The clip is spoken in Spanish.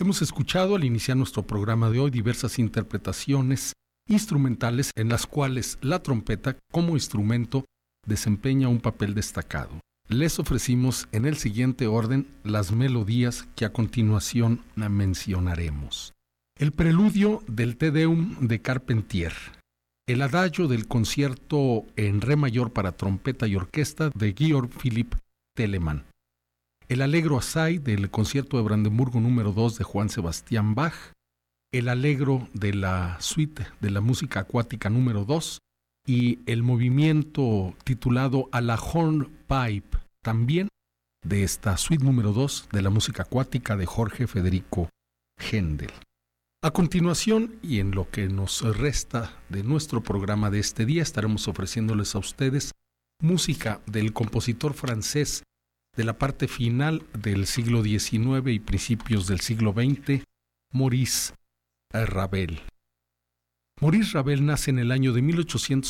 Hemos escuchado al iniciar nuestro programa de hoy diversas interpretaciones instrumentales en las cuales la trompeta como instrumento desempeña un papel destacado. Les ofrecimos en el siguiente orden las melodías que a continuación mencionaremos. El preludio del Te Deum de Carpentier, el adagio del concierto en re mayor para trompeta y orquesta de Georg Philipp Telemann, el Allegro assai del concierto de Brandenburgo número 2 de Johann Sebastian Bach, el Allegro de la suite de la música acuática número 2 y el movimiento titulado a la Hornpipe, también de esta suite número 2 de la música acuática de Jorge Federico Händel. A continuación, y en lo que nos resta de nuestro programa de este día, estaremos ofreciéndoles a ustedes música del compositor francés de la parte final del siglo XIX y principios del siglo XX, Maurice Ravel. Maurice Ravel nace en el año de 1800